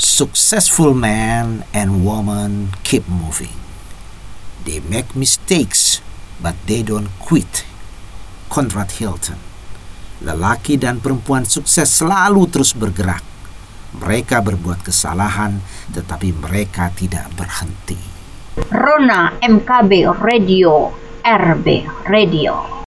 Successful men and women keep moving. They make mistakes, but they don't quit. Conrad Hilton. Lelaki dan perempuan sukses selalu terus bergerak. Mereka berbuat kesalahan, tetapi mereka tidak berhenti. Rona MKB Radio, RB Radio.